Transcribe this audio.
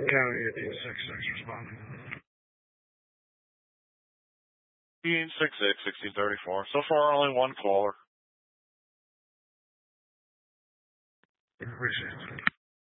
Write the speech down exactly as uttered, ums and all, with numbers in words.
County eighteen six six responding. eighteen six six, sixteen thirty-four. So far, only one caller. Appreciate it.